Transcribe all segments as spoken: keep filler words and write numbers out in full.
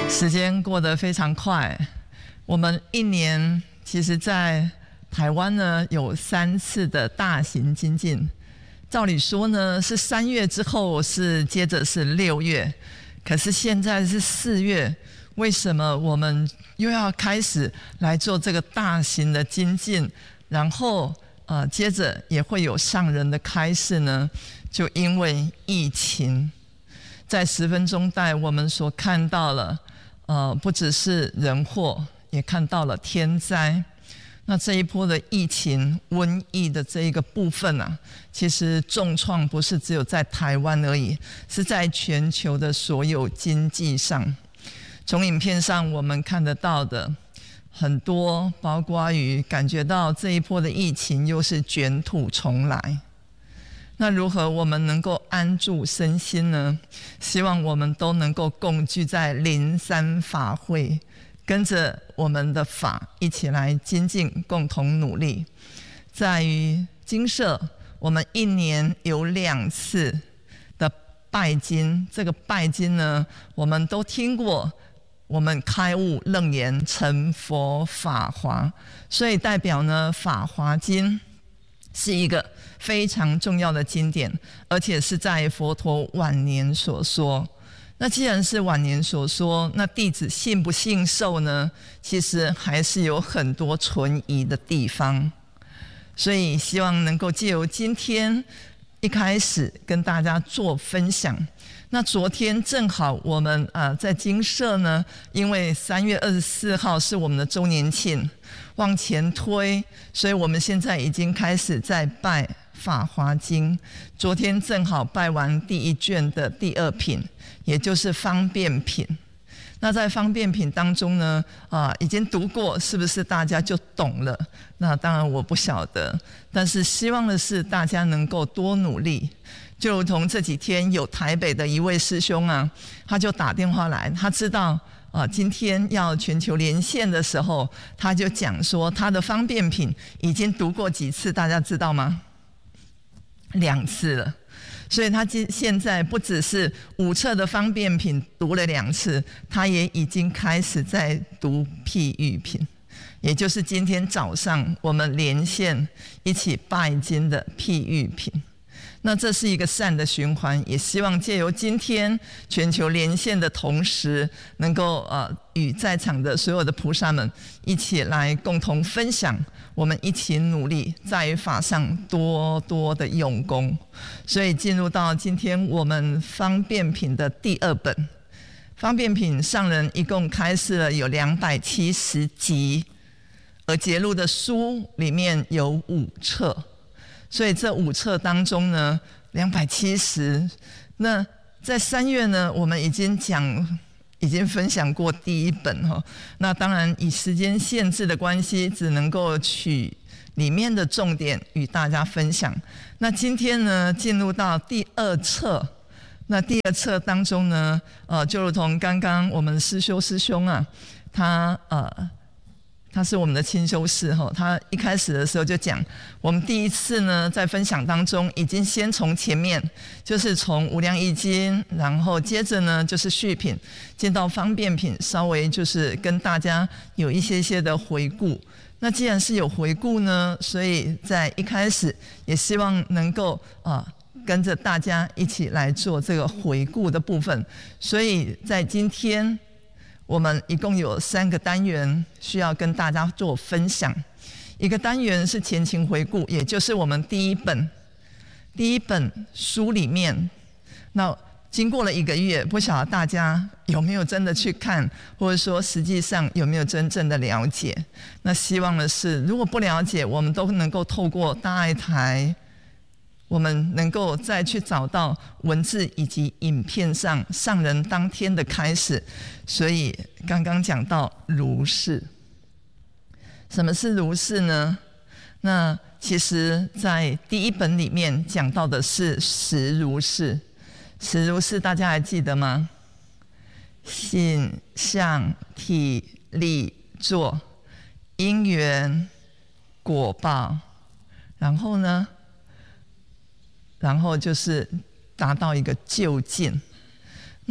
时间过得非常快，我们一年其实在台湾呢有三次的大型精进，照理说呢是三月之后是接着是六月，可是现在是四月，为什么我们又要开始来做这个大型的精进，然后呃接着也会有上人的开示呢？就因为疫情，在十分钟带我们所看到了呃，不只是人祸，也看到了天灾。那这一波的疫情、瘟疫的这一个部分啊，其实重创不是只有在台湾而已，是在全球的所有经济上。从影片上我们看得到的很多，包括于感觉到这一波的疫情又是卷土重来。那如何我们能够安住身心呢？希望我们都能够共聚在灵山法会，跟着我们的法一起来精进，共同努力。在于精舍，我们一年有两次的拜金，这个拜金呢，我们都听过，我们开悟楞严成佛法华，所以代表呢法华经是一个非常重要的经典，而且是在佛陀晚年所说。那既然是晚年所说，那弟子信不信受呢？其实还是有很多存疑的地方，所以希望能够借由今天一开始跟大家做分享。那昨天正好我们呃在精舍呢，因为三月二十四号是我们的周年庆，往前推，所以我们现在已经开始在拜法华经。昨天正好拜完第一卷的第二品，也就是方便品。那在方便品当中呢，啊、呃，已经读过，是不是大家就懂了？那当然我不晓得，但是希望的是大家能够多努力。就如同这几天有台北的一位师兄啊，他就打电话来，他知道呃，今天要全球连线的时候，他就讲说他的方便品已经读过几次，大家知道吗？两次了。所以他现在不只是五册的方便品读了两次，他也已经开始在读譬喻品，也就是今天早上我们连线一起拜经的譬喻品。那这是一个善的循环，也希望借由今天全球连线的同时，能够呃与在场的所有的菩萨们一起来共同分享，我们一起努力，在法上多多的用功。所以进入到今天我们方便品的第二本，方便品上人一共开示了有两百七十集，而节录的书里面有五册。所以这五册当中呢，两百七十。那在三月呢，我们已经讲，已经分享过第一本哈。那当然以时间限制的关系，只能够取里面的重点与大家分享。那今天呢，进入到第二册。那第二册当中呢，呃，就如同刚刚我们师修师兄啊，他呃。他是我们的亲修士哈，他一开始的时候就讲，我们第一次呢在分享当中，已经先从前面，就是从无量易经，然后接着呢就是续品，进到方便品，稍微就是跟大家有一些些的回顾。那既然是有回顾呢，所以在一开始也希望能够啊、呃、跟着大家一起来做这个回顾的部分。所以在今天，我们一共有三个单元需要跟大家做分享。一个单元是前情回顾，也就是我们第一本第一本书里面，那经过了一个月，不晓得大家有没有真的去看，或者说实际上有没有真正的了解。那希望的是，如果不了解，我们都能够透过大爱台，我们能够再去找到文字以及影片上上人当天的开始。所以刚刚讲到如是，什么是如是呢？那其实在第一本里面讲到的是实如是。实如是大家还记得吗？性相体力作因缘果报，然后呢然后就是达到一个究竟。那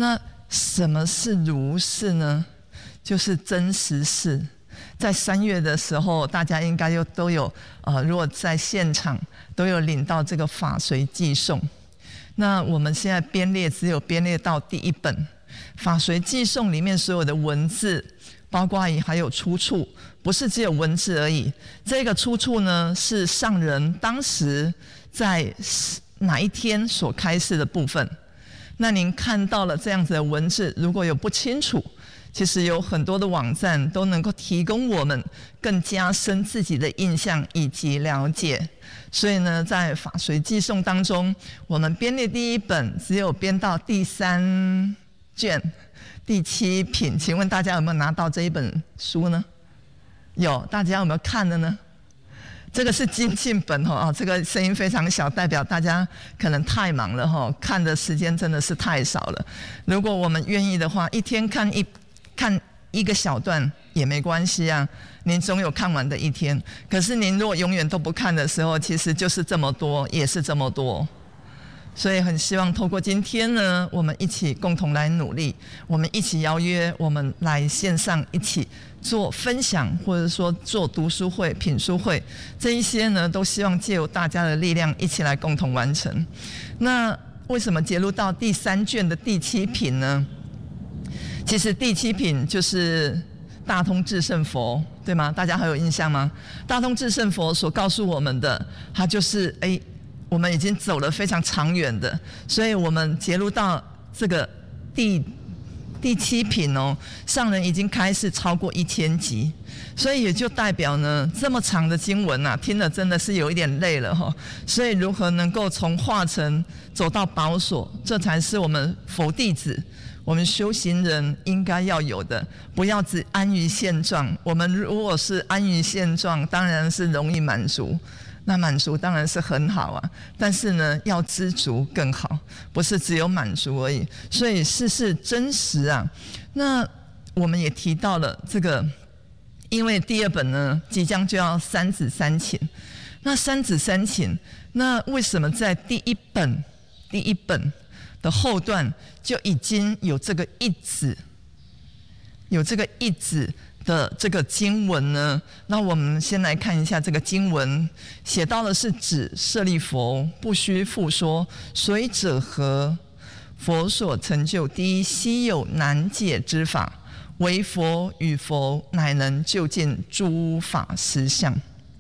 什么是如是呢？就是真实事。在三月的时候，大家应该又都有呃，如果在现场都有领到这个法随记诵。那我们现在编列只有编列到第一本法随记诵里面所有的文字，包括还有出处，不是只有文字而已。这个出处呢，是上人当时在哪一天所开示的部分。那您看到了这样子的文字，如果有不清楚，其实有很多的网站都能够提供我们更加深自己的印象以及了解。所以呢，在法随记诵当中，我们编列第一本只有编到第三卷第七品。请问大家有没有拿到这一本书呢？有，大家有没有看的呢？这个是精进本哦，这个声音非常小，代表大家可能太忙了哈，看的时间真的是太少了。如果我们愿意的话，一天看一看一个小段也没关系啊，您总有看完的一天。可是您如果永远都不看的时候，其实就是这么多，也是这么多。所以很希望透过今天呢，我们一起共同来努力，我们一起邀约，我们来线上一起做分享，或者说做读书会、品书会，这一些呢，都希望借由大家的力量一起来共同完成。那为什么节录到第三卷的第七品呢？其实第七品就是大通至圣佛，对吗？大家还有印象吗？大通至圣佛所告诉我们的，它就是哎。我们已经走了非常长远的，所以我们节录到这个第第七品哦，上人已经开始超过一千集，所以也就代表呢，这么长的经文啊，听了真的是有一点累了哈。所以如何能够从化成走到宝所，这才是我们佛弟子、我们修行人应该要有的，不要只安于现状。我们如果是安于现状，当然是容易满足。那满足当然是很好啊，但是呢，要知足更好，不是只有满足而已。所以事事真实啊。那我们也提到了这个，因为第二本呢即将就要三子三请，那三子三请，那为什么在第一本第一本的后段就已经有这个一子，有这个一子的这个经文呢？那我们先来看一下这个经文，写到的是指舍利弗，不须复说，随者何？佛所成就第一稀有难解之法，唯佛与佛乃能究竟诸法实相。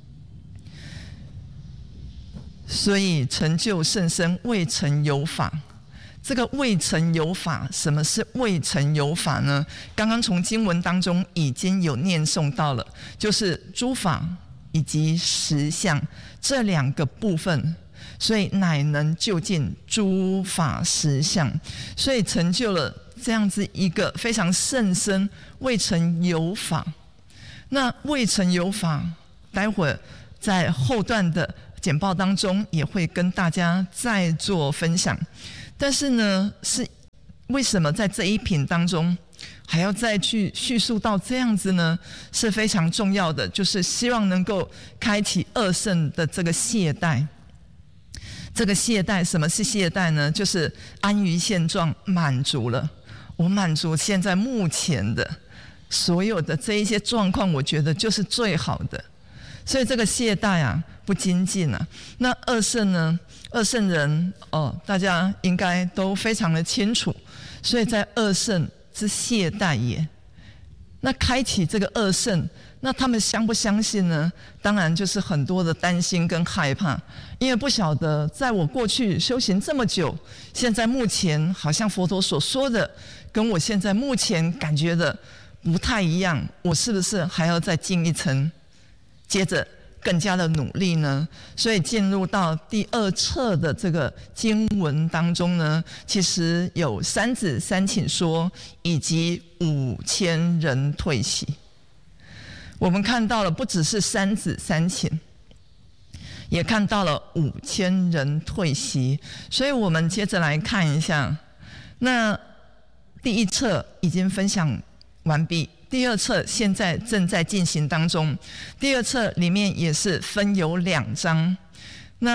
所以成就甚深未曾有法。这个未曾有法，什么是未曾有法呢？刚刚从经文当中已经有念诵到了，就是诸法以及实相这两个部分，所以乃能究竟诸法实相，所以成就了这样子一个非常甚深未曾有法。那未曾有法，待会儿在后段的简报当中也会跟大家再做分享。但是呢，是为什么在这一品当中还要再去叙述到这样子呢？是非常重要的，就是希望能够开启二圣的这个懈怠。这个懈怠，什么是懈怠呢？就是安于现状，满足了，我满足现在目前的所有的这一些状况，我觉得就是最好的。所以这个懈怠啊，不精进啊。那二圣呢？二圣人哦，大家应该都非常的清楚。所以在二圣之懈怠也。那开启这个二圣，那他们相不相信呢？当然就是很多的担心跟害怕，因为不晓得在我过去修行这么久，现在目前好像佛陀所说的，跟我现在目前感觉的不太一样，我是不是还要再进一层？接着更加的努力呢？所以进入到第二册的这个经文当中呢，其实有三子三请说，以及五千人退席。我们看到了不只是三子三请，也看到了五千人退席。所以我们接着来看一下，那第一册已经分享完毕。第二册现在正在进行当中，第二册里面也是分有两章。那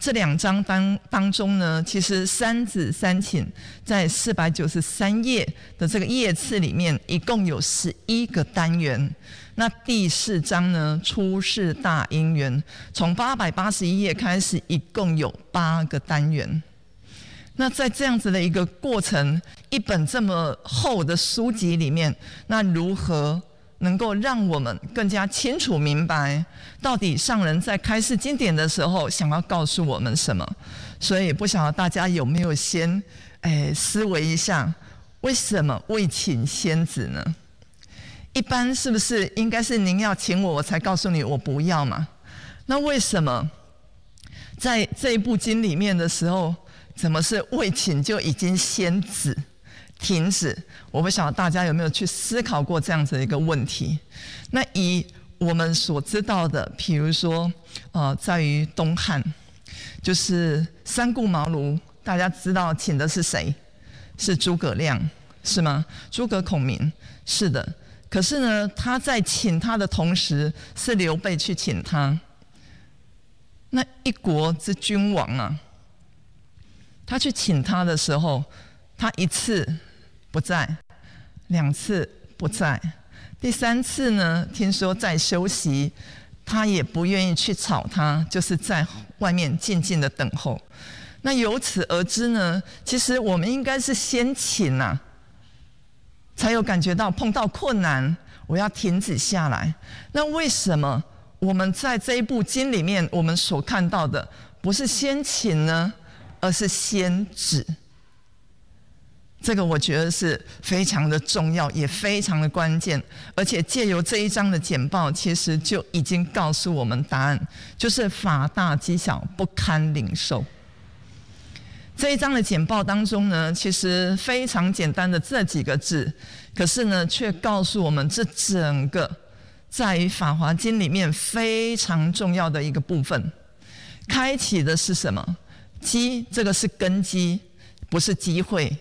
这两章当当中呢，其实三子三请在四百九十三页的这个页次里面，一共有十一个单元。那第四章呢，出世大因缘，从八百八十一页开始，一共有八个单元。那在这样子的一个过程，一本这么厚的书籍里面，那如何能够让我们更加清楚明白，到底上人在开示经典的时候想要告诉我们什么？所以不晓得大家有没有先哎思维一下，为什么未请先子呢？一般是不是应该是您要请我，我才告诉你我不要嘛？那为什么在这一部经里面的时候，怎么是未请就已经先止停止？我不晓得大家有没有去思考过这样子的一个问题。那以我们所知道的，比如说呃，在于东汉，就是三顾茅庐，大家知道请的是谁？是诸葛亮，是吗？诸葛孔明，是的。可是呢，他在请他的同时，是刘备去请他。那一国之君王啊，他去请他的时候，他一次不在，两次不在，第三次呢，听说在休息，他也不愿意去吵他，就是在外面静静的等候。那由此而知呢，其实我们应该是先请啊，才有感觉到碰到困难，我要停止下来。那为什么我们在这一部经里面，我们所看到的不是先请呢，而是先止？这个我觉得是非常的重要，也非常的关键。而且借由这一章的简报，其实就已经告诉我们答案，就是法大极小，不堪领受。这一章的简报当中呢，其实非常简单的这几个字，可是呢，却告诉我们这整个在于《法华经》里面非常重要的一个部分。开启的是什么？机，这个是根基，不是机会。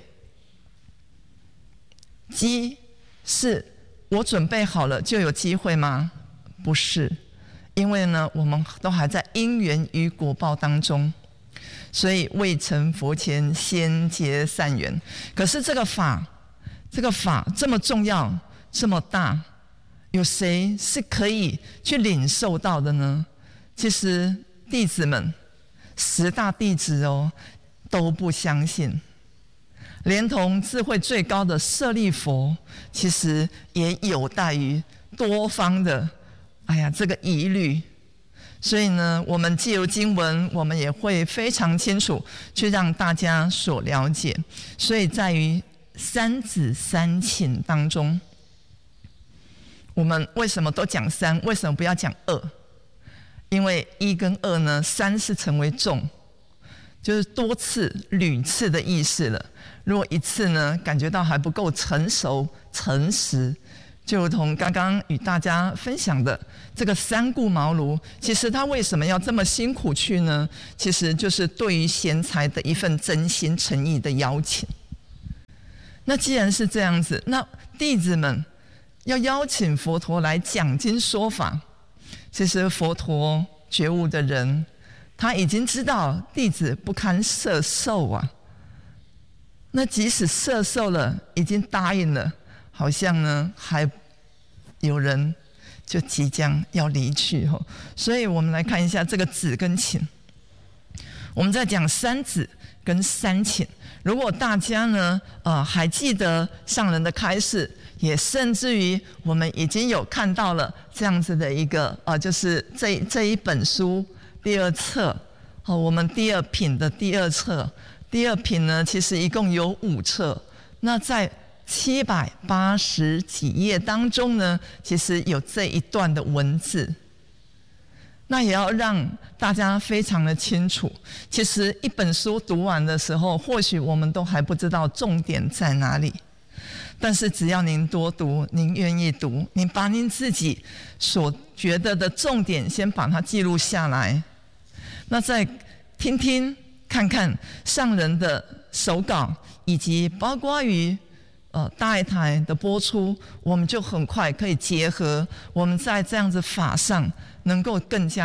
机是我准备好了就有机会吗？不是，因为呢，我们都还在因缘与果报当中。所以未成佛前先结善缘。可是这个法，这个法这么重要，这么大，有谁是可以去领受到的呢？其实弟子们，十大弟子哦，都不相信。连同智慧最高的舍利佛，其实也有待于多方的，哎呀，这个疑虑。所以呢，我们藉由经文，我们也会非常清楚去让大家所了解。所以在于三子三请当中，我们为什么都讲三？为什么不要讲二？因为一跟二呢，三是成为众，就是多次、屡次的意思了。如果一次呢，感觉到还不够成熟、诚实。就如同刚刚与大家分享的这个三顾茅庐，其实他为什么要这么辛苦去呢？其实就是对于贤才的一份真心诚意的邀请。那既然是这样子，那弟子们要邀请佛陀来讲经说法，其实佛陀觉悟的人，他已经知道弟子不堪摄受啊。那即使摄受了，已经答应了，好像呢还有人就即将要离去哦。所以我们来看一下这个止跟请。我们在讲三止跟三请。如果大家呢呃还记得上人的开示，也甚至于我们已经有看到了这样子的一个呃就是这这一本书第二册哦，我们第二品的第二册。第二品呢，其实一共有五册。那在七百八十几页当中呢，其实有这一段的文字。那也要让大家非常的清楚，其实一本书读完的时候，或许我们都还不知道重点在哪里。但是只要您多读，您愿意读，您把您自己所觉得的重点先把它记录下来，那再听听看看上人的手稿，以及包括于呃大爱台的播出，我们就很快可以结合我们在这样子法上能够更加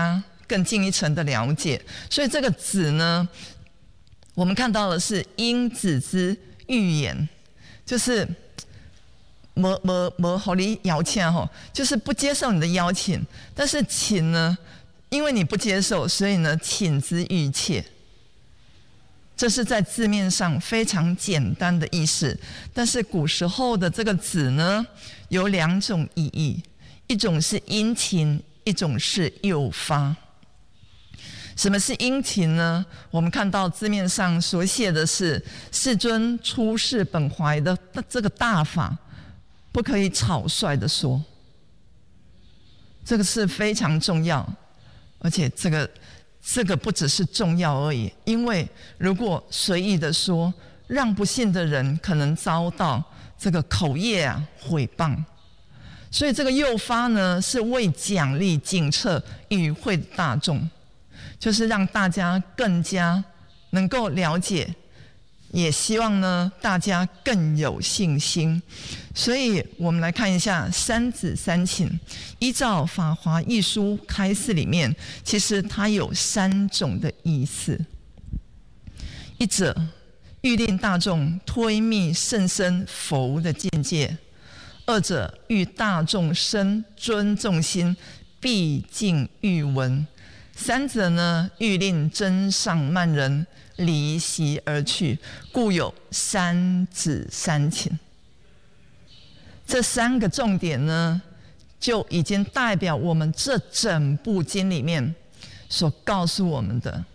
更进一层的了解。所以这个子呢，我们看到的是因子之预言，就是没没没和你邀请吼，就是不接受你的邀请。但是请呢，因为你不接受，所以呢，请之欲切。这是在字面上非常简单的意思，但是古时候的这个子呢，有两种意义，一种是殷勤，一种是诱发。什么是殷勤呢？我们看到字面上所写的是世尊出世本怀的这个大法，不可以草率的说，这个是非常重要，而且这个这个不只是重要而已，因为如果随意的说，让不信的人可能遭到这个口业啊毁谤。所以这个诱发呢，是为奖励警策与会大众，就是让大家更加能够了解，也希望呢大家更有信心。所以我们来看一下三子三请，依照《法华义书开示》里面，其实它有三种的意思。一者，欲令大众推密甚深佛的境界；二者，欲大众生尊重心，毕竟欲闻；三者呢，欲令真上慢人离席而去，故有三子三请。这三个重点呢，就已经代表我们这整部经里面所告诉我们的。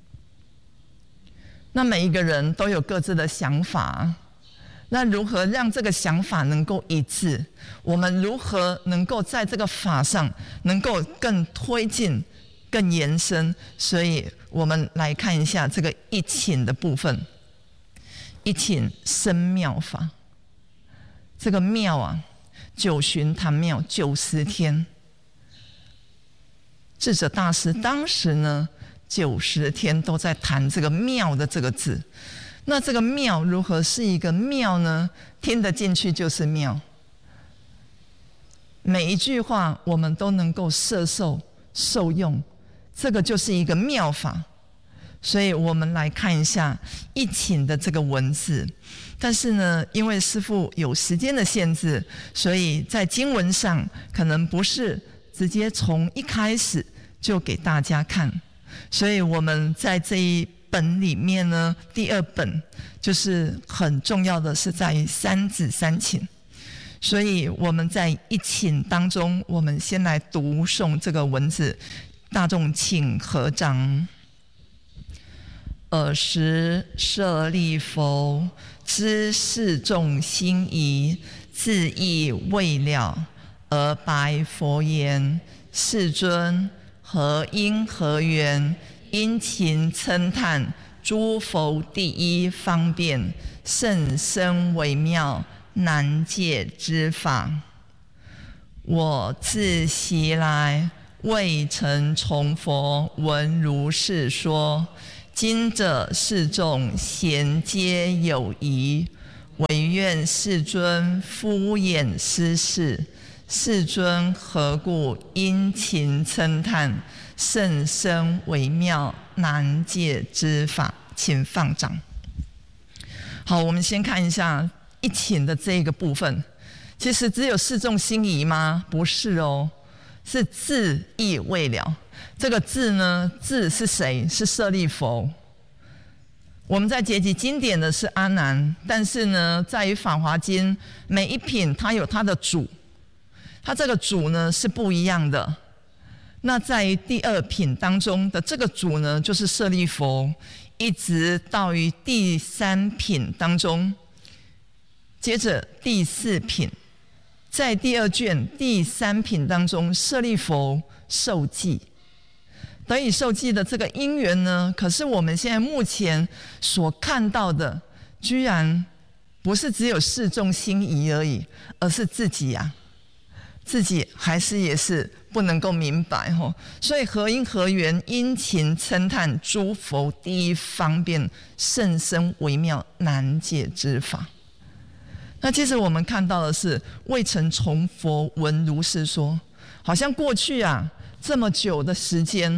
那每一个人都有各自的想法，那如何让这个想法能够一致？我们如何能够在这个法上能够更推进、更延伸？所以我们来看一下这个一请的部分。一请生妙法，这个妙啊，九旬谈妙，九十天。智者大师当时呢，九十天都在谈这个妙的这个字。那这个妙如何是一个妙呢？听得进去就是妙。每一句话我们都能够摄受受用，这个就是一个妙法。所以我们来看一下一请的这个文字。但是呢，因为师父有时间的限制，所以在经文上可能不是直接从一开始就给大家看。所以我们在这一本里面呢，第二本就是很重要的是在于三子三请。所以我们在一请当中，我们先来读诵这个文字，大众请合掌。尔时舍利弗知世众心疑，自意未了，而白佛言：世尊，何因何缘？殷勤称叹诸佛第一方便，甚深微妙，难解之法。我自昔来未曾从佛闻如是说，今者世众咸皆有疑，唯愿世尊敷衍施示。世尊何故殷勤称叹甚深微妙难解之法？请放掌。好，我们先看一下一请的这个部分。其实只有世众心疑吗？不是哦，是自意未了。这个自呢，自是谁？是舍利弗。我们在结集经典的是阿难，但是呢，在于法华经每一品它有它的主，它这个主呢是不一样的。那在于第二品当中的这个主呢，就是舍利弗，一直到于第三品当中，接着第四品，在第二卷第三品当中，舍利弗受记。得以受记的这个因缘呢，可是我们现在目前所看到的，居然不是只有世众心疑而已，而是自己啊，自己还是也是不能够明白吼。所以何因何缘？殷勤称叹诸佛第一方便，甚深微妙难解之法。那其实我们看到的是未曾从佛闻如是说，好像过去啊这么久的时间，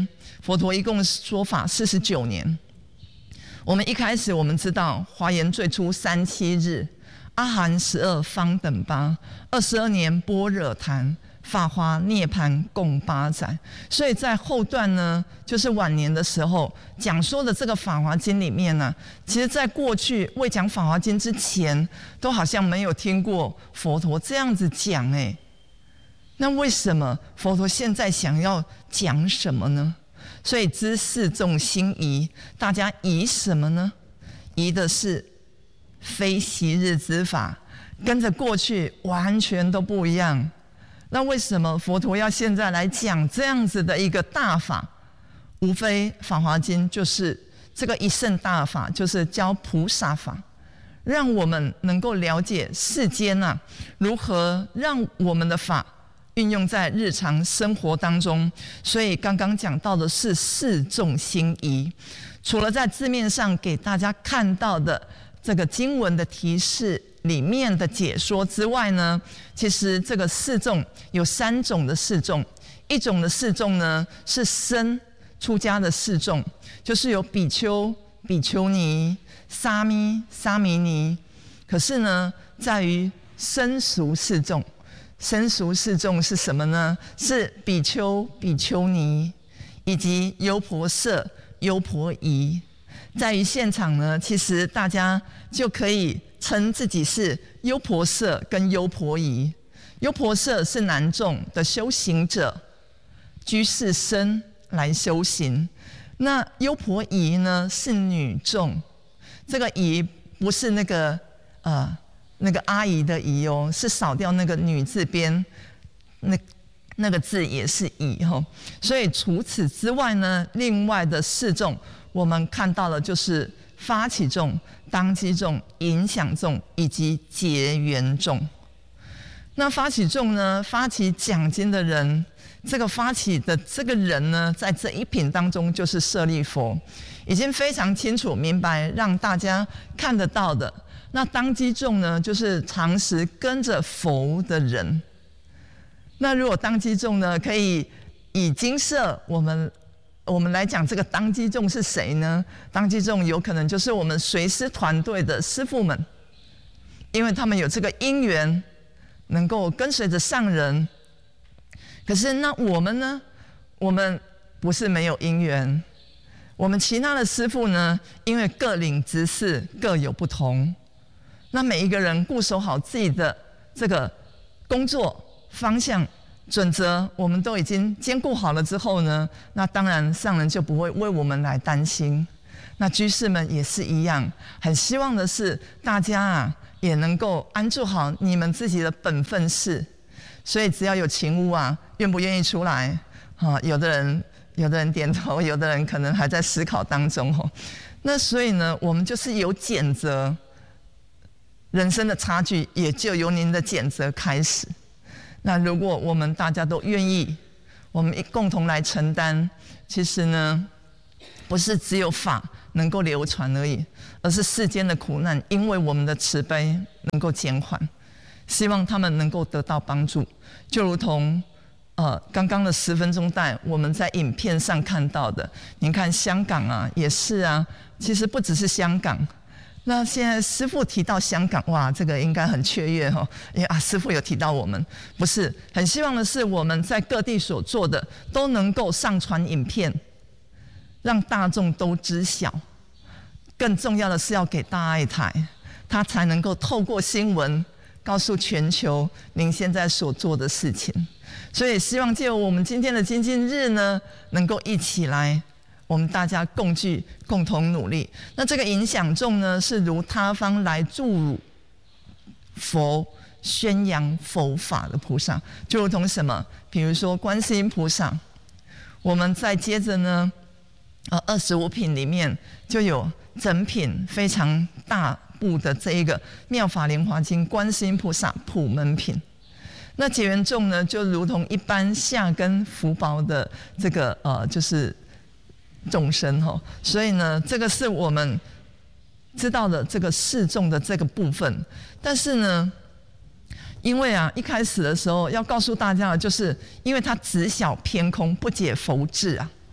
佛陀一共说法四十九年。我们一开始我们知道华严最初三七日，阿含十二方等八，二十二年般若谈，法华涅槃共八载。所以在后段呢，就是晚年的时候讲说的这个《法华经》里面呢、啊，其实在过去未讲《法华经》之前，都好像没有听过佛陀这样子讲哎。那为什么佛陀现在想要讲什么呢？所以知四众心疑，大家疑什么呢？疑的是非昔日之法，跟着过去完全都不一样。那为什么佛陀要现在来讲这样子的一个大法？无非《法华经》就是这个一乘大法，就是教菩萨法，让我们能够了解世间啊，如何让我们的法运用在日常生活当中。所以刚刚讲到的是四众心疑，除了在字面上给大家看到的这个经文的提示里面的解说之外呢，其实这个四众有三种的四众。一种的四众呢是僧出家的四众，就是有比丘、比丘尼、沙弥、沙弥尼。可是呢，在于僧俗四众，僧俗四众是什么呢？是比丘、比丘尼以及优婆塞、优婆夷。在于现场呢，其实大家就可以称自己是优婆塞跟优婆夷。优婆塞是男众的修行者，居士僧来修行。那优婆夷呢是女众，这个夷不是那个呃那个阿姨的姨哦，是少掉那个女字边，那那个字也是夷哦。所以除此之外呢，另外的四众我们看到了就是发起众、当机众、影响众以及结缘众。那发起众呢，发起讲经的人，这个发起的这个人呢，在这一品当中就是舍利弗，已经非常清楚明白，让大家看得到的。那当机众呢，就是常时跟着佛的人。那如果当机众呢，可以以精舍我们我们来讲，这个当机众是谁呢？当机众有可能就是我们随师团队的师父们，因为他们有这个因缘，能够跟随着上人。可是那我们呢？我们不是没有因缘，我们其他的师父呢，因为各领职事各有不同。那每一个人固守好自己的这个工作方向准则，我们都已经兼顾好了之后呢，那当然上人就不会为我们来担心。那居士们也是一样，很希望的是大家啊也能够安住好你们自己的本分事。所以只要有勤务啊，愿不愿意出来啊？有的人有的人点头，有的人可能还在思考当中哦。那所以呢，我们就是有谴责。人生的差距也就由您的谴责开始。那如果我们大家都愿意，我们共同来承担，其实呢，不是只有法能够流传而已，而是世间的苦难，因为我们的慈悲能够减缓，希望他们能够得到帮助。就如同呃刚刚的十分钟带，我们在影片上看到的，您看香港啊，也是啊，其实不只是香港。那现在师父提到香港，哇，这个应该很雀跃哈，因为啊，师父有提到我们，不是很希望的是我们在各地所做的都能够上传影片，让大众都知晓。更重要的是要给大爱台，它才能够透过新闻告诉全球您现在所做的事情。所以希望借由我们今天的精进日呢，能够一起来。我们大家共聚，共同努力。那这个影响众呢，是如他方来助辱佛、宣扬佛法的菩萨，就如同什么？比如说观世音菩萨。我们再接着呢，呃，二十五品里面就有整品非常大部的这一个《妙法莲华经》观世音菩萨普门品。那结缘众呢，就如同一般下根福薄的这个呃，就是。众生哈，所以呢，这个是我们知道的这个示众的这个部分。但是呢，因为啊，一开始的时候要告诉大家的就是，因为它只晓偏空，不解佛智啊，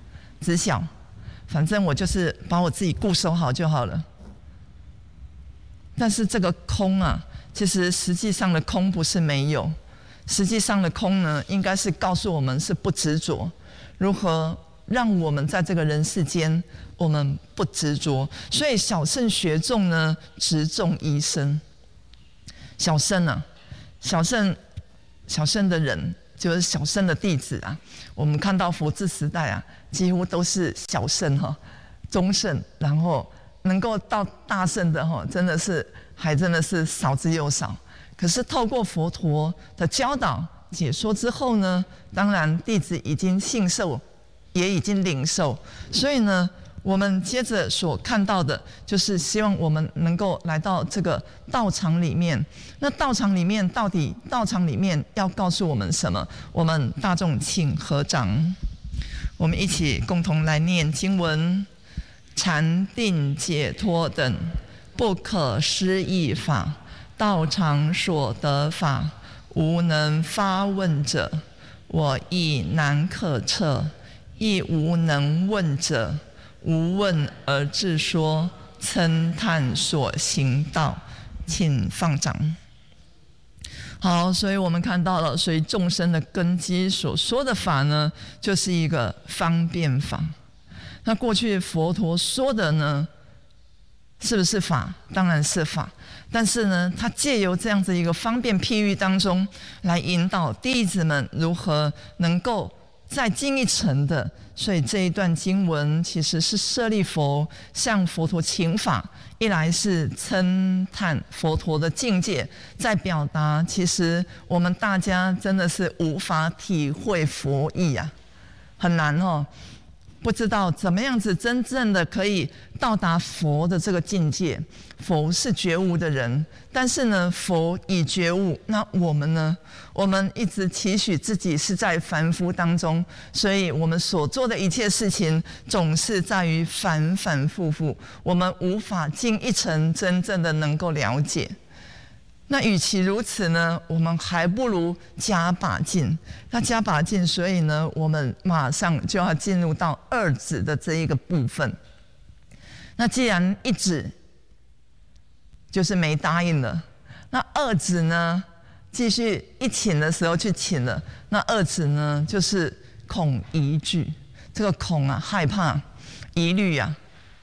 知晓，反正我就是把我自己固守好就好了。但是这个空啊，其实实际上的空不是没有，实际上的空呢，应该是告诉我们是不执着，如何让我们在这个人世间，我们不执着。所以小乘学众呢，执众一生。小乘啊，小乘小乘的人就是小乘的弟子啊。我们看到佛治时代啊，几乎都是小乘哈，中乘，然后能够到大乘的哈，真的是还真的是少之又少。可是透过佛陀的教导解说之后呢，当然弟子已经信受，也已经领受。所以呢，我们接着所看到的，就是希望我们能够来到这个道场里面。那道场里面到底道场里面要告诉我们什么？我们大众请合掌，我们一起共同来念经文。禅定解脱等不可思议法，道场所得法，无能发问者，我亦难可测。亦无能问者，无问而自说，称叹所行道。请放掌。好，所以我们看到了，所以众生的根基所说的法呢，就是一个方便法。那过去佛陀说的呢，是不是法？当然是法。但是呢，他借由这样子一个方便譬喻当中，来引导弟子们如何能够再进一层的。所以这一段经文其实是舍利弗向佛陀请法，一来是称叹佛陀的境界，在表达其实我们大家真的是无法体会佛意啊，很难哦。不知道怎么样子真正的可以到达佛的这个境界。佛是觉悟的人，但是呢，佛已觉悟，那我们呢？我们一直期许自己是在凡夫当中，所以我们所做的一切事情总是在于反反复复，我们无法进一层真正的能够了解。那与其如此呢，我们还不如加把劲。那加把劲，所以呢，我们马上就要进入到二指的这一个部分。那既然一指就是没答应了，那二指呢，继续一请的时候去请了。那二指呢，就是恐疑惧，这个恐啊，害怕，疑虑啊，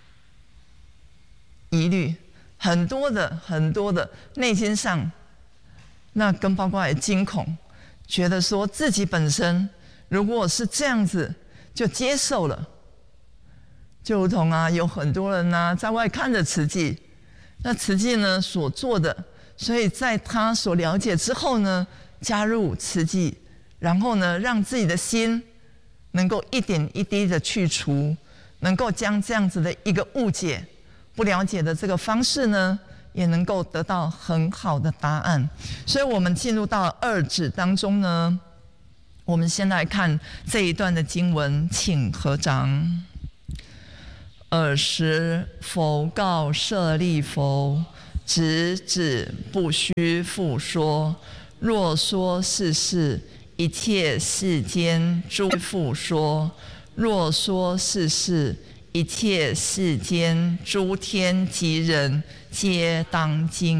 疑虑。很多的很多的内心上，那跟包括也惊恐，觉得说自己本身如果是这样子就接受了，就如同啊有很多人啊在外看着慈济，那慈济呢所做的，所以在他所了解之后呢，加入慈济，然后呢让自己的心能够一点一滴的去除，能够将这样子的一个误解。不了解的这个方式呢，也能够得到很好的答案。所以我们进入到二指当中呢，我们先来看这一段的经文，请合掌。尔时佛告舍利弗：直指不须复说。若说是事，一切世间诸复说；若说是事，一切世间诸天及人皆当今